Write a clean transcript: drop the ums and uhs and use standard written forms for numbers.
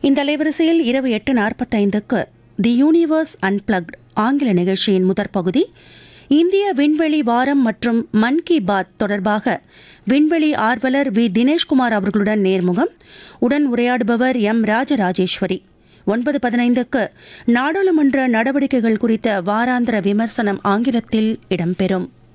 இந்த அலைவரிசையில் இரவு 8:45க்கு தி யூனிவர்ஸ் அன்பிளக்ட் ஆங்கில நிகழ்ச்சியின் முதற் பகுதி இந்திய விண்வெளி வாரம் மற்றும் மன் கி பாத் தொடர்பாக விண்வெளி ஆர்வலர் வி தினேஷ்குமார் அவர்களுடன் நேர்முகம். உடன் உரையாடுபவர் எம் ராஜராஜேஸ்வரி. 9:15க்கு நாடாளுமன்ற நடவடிக்கைகள் குறித்த வாராந்திர விமர்சனம் ஆங்கிலத்தில் இடம்பெறும்.